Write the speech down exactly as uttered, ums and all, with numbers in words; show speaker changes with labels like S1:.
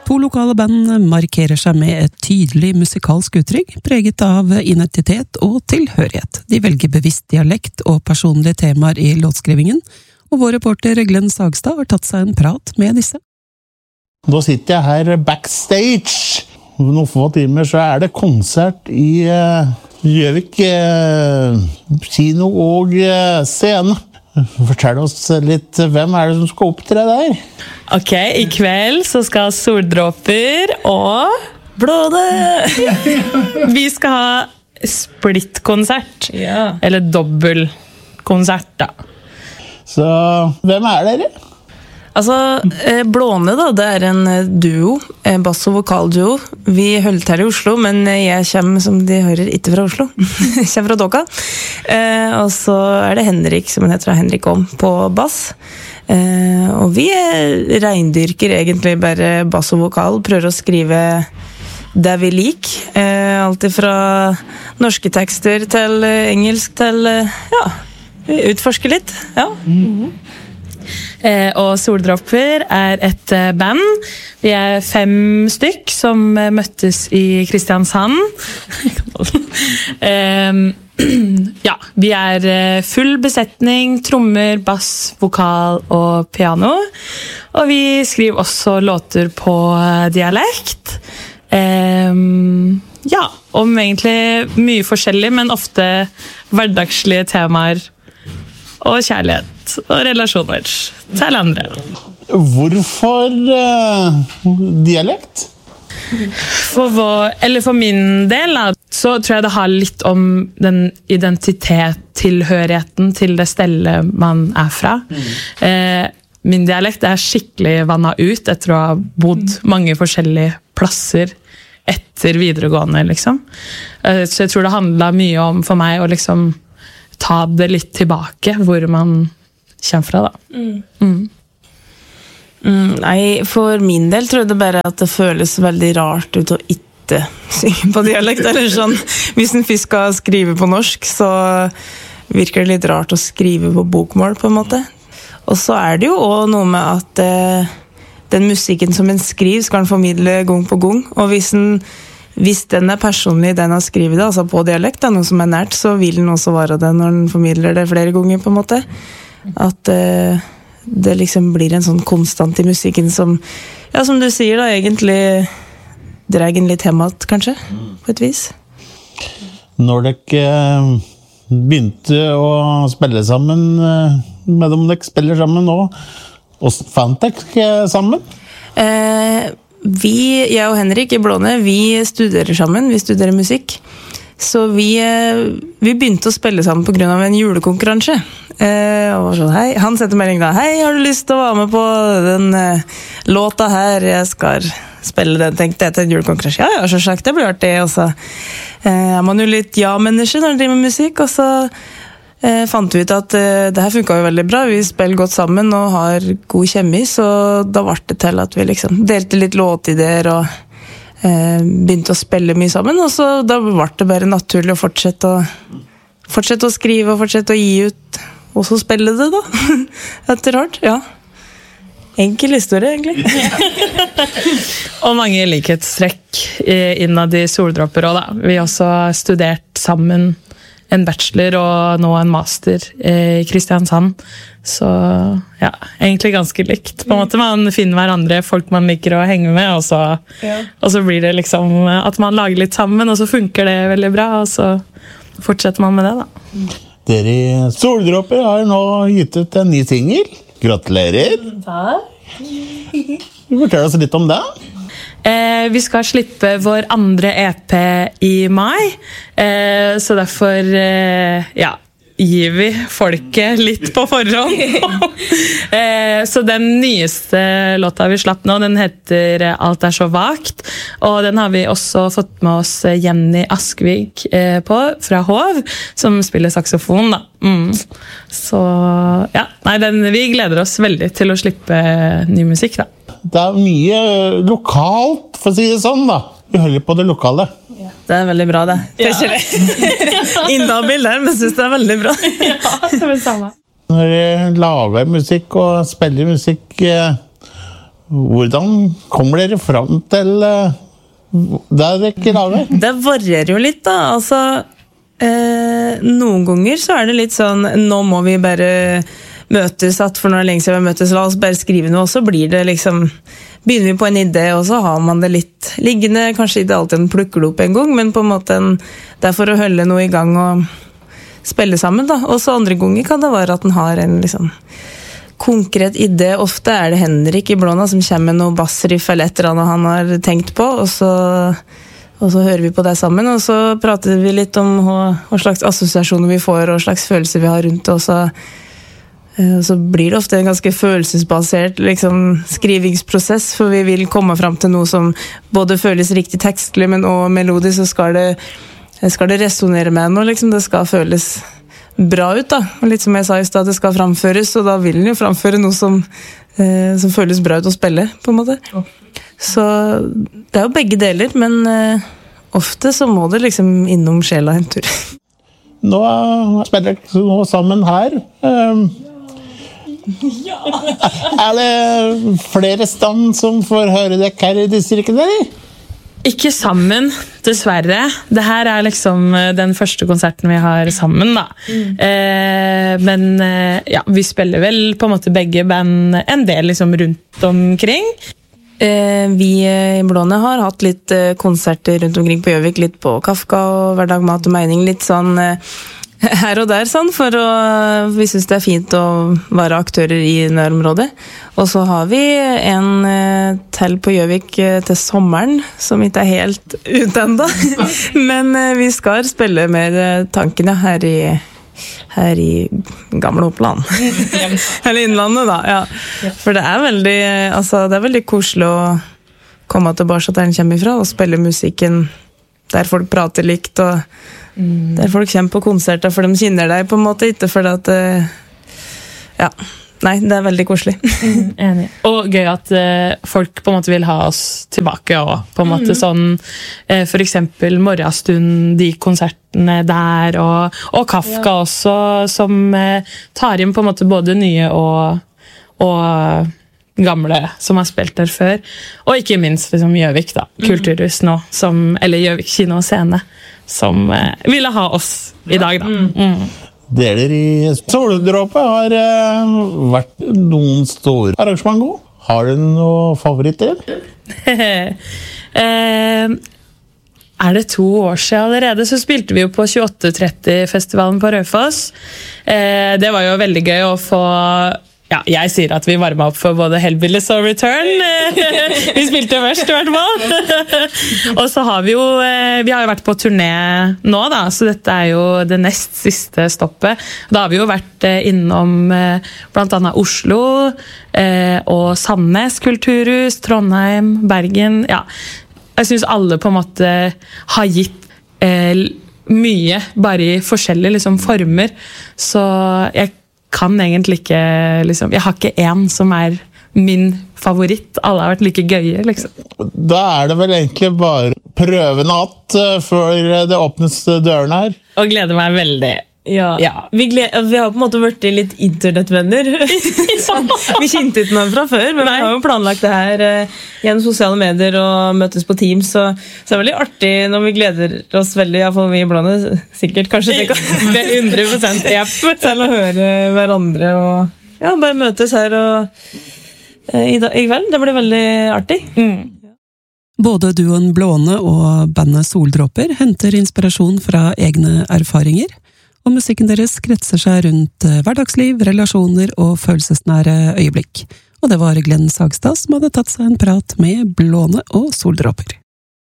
S1: To lokale band markerer seg med et tydelig musikalsk uttrykk, preget av identitet og tilhørighet. De velger bevisst dialekt og personlige temaer i låtskrivingen, og vår reporter Glenn Sagstad har tatt seg en prat med disse.
S2: Da sitter jeg her backstage. Om noen få timer så er det konsert i uh, Gjøvik uh, kino og uh, scene. Fortell oss litt, hvem er det som skal opptre der?
S3: Ok, i kveld så skal Soldråper og Blåne. Vi skal ha splitt-konsert. Ja. Eller dobbeltkonsert, da.
S2: Så hvem er dere?
S4: Altså, Blåne da, det er en duo, en bass- og vokalduo. Vi holder til i Oslo, men jeg kommer, som de hører, ikke fra Oslo. Jeg kommer fra Dokka. Eh, og så er det Henrik, som han heter, Henrik Om, på bass. Eh, og vi reindyrker egentlig bare bass og vokal, prøver å skrive det vi liker. Eh, alt fra norske tekster til engelsk til, ja, vi utforsker litt, ja.
S3: Mm-hmm. Eh, og Soldråper er et eh, band. Vi er fem stykk som eh, møttes i Kristiansand. eh, ja, vi er eh, full besetning, trommer, bass, vokal og piano. Og vi skriver også låter på eh, dialekt. Eh, ja, om egentlig mye forskjellig, men ofte hverdagslige temaer og kjærlighet og relasjoner til andre.
S2: Hvorfor uh, dialekt?
S3: For, vår, eller for min del da, så tror jeg det har litt om den identitet, tilhørigheten til det stedet man er fra. Mm. Eh, min dialekt er skikkelig vannet ut etter å ha bodd mange forskjellige plasser etter videregående, liksom. Eh, så jeg tror det handlet mye om for meg å liksom ta det litt tilbake, hvor man kommer fra, da. Mm. Mm.
S4: Mm, nei, for min del tror jeg det bare at det føles veldig rart ut å ikke synge på dialekt, eller sånn. Hvis en først skal skrive på norsk, så virker det litt rart å skrive på bokmål, på en måte. Og så er det jo også noe med at eh, den musikken som en skriver skal en formidle gang på gang, og hvis en Hvis den er personlig, den har skrivet det, altså på dialekt, da, noe som er nært, så vil den også være det når den formidler det flere ganger, på en måte. At uh, det liksom blir en sånn konstant i musikken som, ja, som du sier da, egentlig drar en litt hjemmet, kanskje, på et vis.
S2: Når dere begynte å spille sammen, med dem dere spiller sammen nå, og fant dere sammen?
S4: Eh... Vi, jeg og Henrik i Blåne, vi studerer sammen, vi studerer musikk. Så vi, vi begynte å spille sammen på grunn av en julekonkurranse. Eh, og var sånn, hei, han setter melding da, hei, har du lyst til å være med på den eh, låta her? Jeg skal spille den, tenkte jeg, til en julekonkurranse. Ja, ja, så sagt, det blir artig. Og så eh, er man jo litt ja-menneske når man driver med musikk, og så Eh, fant vi ut at eh, det her funket jo veldig bra. Vi spiller godt sammen og har god kjemi, så da var det til at vi liksom delte litt låtideer og eh, begynte å spille mye sammen, og så da ble det bare naturlig å fortsette å, fortsette å skrive og fortsette å gi ut, og så spille det da, etter hvert, ja. Enkel historie, egentlig.
S3: Og mange likhetstrekk innad i Soldråper også, da. Vi har også studert sammen en bachelor og nå en master i Kristiansand. Så ja, egentlig ganske likt. På en måte man finner hverandre, folk man liker å henge med, og så, ja. Og så blir det liksom at man lager litt sammen, og så funker det veldig bra, og så fortsetter man med det, da.
S2: Dere i Soldråper har nå gitt ut en ny single. Gratulerer! Takk! Fortell oss litt om det.
S3: Eh, vi skal slippe vår andre E P i mai, eh, så derfor eh, ja, gir vi folket litt på forhånd. eh, så den nyeste låta vi slapp nå, den heter Alt er så vagt, og den har vi også fått med oss Jenny Askvig eh, på, fra Hov, som spiller saxofon, da. Mm. Så ja, nei, den, vi gleder oss veldig til å slippe ny musikk, da.
S2: Det er mye lokalt, for å si det sånn, da. Vi holder på det lokale.
S4: Ja. Det er veldig bra, det. Ja. Innabil der, men jeg synes det er veldig bra.
S3: Ja, det er det samme.
S2: Når jeg lager musikk og spiller musikk, hvordan kommer dere fram til uh, det dere lager?
S4: Det varierer jo litt da, altså eh, noen ganger så er det litt sånn, nå må vi bare møtes, at for når lenge siden vi møtes, la oss bare skrive noe, og så blir det liksom, begynner vi på en idé, og så har man det litt liggende, kanskje ikke alltid en plukker det opp en gang, men på en måte en, det er for å holde noe i gang og spille sammen da, og så andre ganger kan det være at den har en liksom konkret idé. Ofte er det Henrik i Blåna som kommer med noe bassriff eller et eller annet han har tenkt på, og så, og så hører vi på det sammen, og så prater vi litt om hva, hva slags assosiasjoner vi får, og hva slags følelser vi har rundt det, og så, så blir det ofte en ganske følelsesbasert liksom, skrivingsprosess, for vi vil komme frem til noe som både føles riktig tekstlig, men også melodisk, så skal det, skal det resonere med noe, liksom, det skal føles bra ut da, og litt som jeg sa i sted, det skal framføres, og da vil den jo framføre noe som, eh, som føles bra ut å spille, på en måte. Så det er jo begge deler, men eh, ofte så må det liksom innom sjela en tur.
S2: Nå spiller dere nå sammen her. Um, ja. Er det flere stand som får høre dere her i distriktet, eller?
S3: Ikke sammen, dessverre. Det her er liksom den første konserten vi har sammen, da. Mm. Eh, men eh, ja, vi spiller vel på en måte begge band en del liksom rundt omkring.
S4: Eh, vi i Blåne har hatt litt eh, konserter rundt omkring på Gjøvik, litt på Kafka og Hverdag, Mat og Mening, litt sånn eh, her og der, sånn, for å, vi synes det er fint å være aktører i nærområdet. Og så har vi en eh, til på Gjøvik eh, til sommeren, som ikke er helt ute enda. Men eh, vi skal spille med eh, tanken ja, her i, her i gamle Oppland. Eller Innlandet da, ja. For det er veldig, altså, det er veldig koselig å komme tilbake der den kommer ifra, og spille musikken der folk prater likt, og mm. der folk kommer på konserter, for de kjenner deg på en måte, ikke for at ja, nei, det er veldig koselig.
S3: Mm, enig. Og gøy at uh, folk på en måte vil ha oss tilbake, og på en måte mm. sånn, uh, for eksempel Morgenstund, de konsertene der, og, og Kafka ja. Også, som uh, tar inn på en måte både nye og, og gamle som har spilt der før, og ikke minst liksom Gjøvik da, Kulturhus nå, som, eller Gjøvik kino og scene, som eh, ville ha oss i dag da. Mm. Mm.
S2: Deler i Soldråpe har eh, vært noen store arrangement også. Har du noen favoritter?
S3: eh, er det to år siden allerede, så spilte vi jo på tjueåtte tretti-festivalen på Raufoss. Eh, det var jo veldig gøy å få. Ja, jeg sier at vi varmet opp for både Hellbillies og Return. Vi spilte først, i hvert fall. Og så har vi jo, vi har jo vært på turné nå da, så dette er jo det nest siste stoppet. Da har vi jo vært innom blant annet Oslo, og Sandnes Kulturhus, Trondheim, Bergen. Ja, jeg synes alle på en måte har gitt mye, bare i forskjellige liksom, former. Så jeg kan egentlig ikke, liksom, jeg har ikke en som er min favoritt. Alle har vært like gøye, liksom.
S2: Da er det vel egentlig bare prøvenatt før det åpnes dørene her.
S3: Og gleder meg veldig.
S4: Ja, ja. Vi, gled, vi har på en måte vært litt internettvenner. Vi kjente ikke noen fra før, men Nei. Vi har jo planlagt det her eh, gjennom sosiale medier og møtes på Teams, så, så det er veldig artig når vi gleder oss veldig, ja, for vi i Blåne sikkert kanskje det kan være hundre prosent yep. til å høre hverandre og ja, bare møtes her og eh, i, i kveld. Det blir veldig artig. Mm.
S1: Både duoen Blåne og bandet Soldråper henter inspirasjon fra egne erfaringer, og musikken deres kretser seg rundt hverdagsliv, relasjoner og følelsesnære øyeblikk. Og det var Glenn Sagstad som hadde tatt seg en prat med Blåne og Soldråper.